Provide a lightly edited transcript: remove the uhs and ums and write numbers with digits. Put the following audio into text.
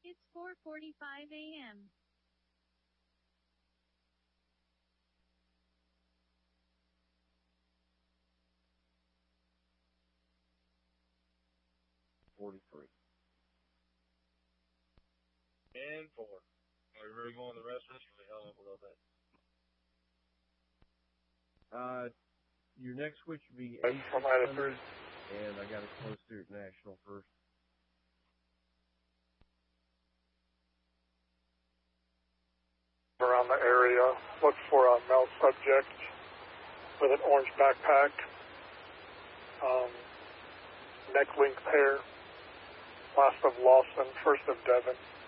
It's 4:45 a.m. And 4. Are you ready to go in the restaurant? Or held up a little bit? Your next switch would be From A600, and I got it close to National first. Around the area, look for a male subject with an orange backpack, neck length hair, last of Lawson, first of Devon.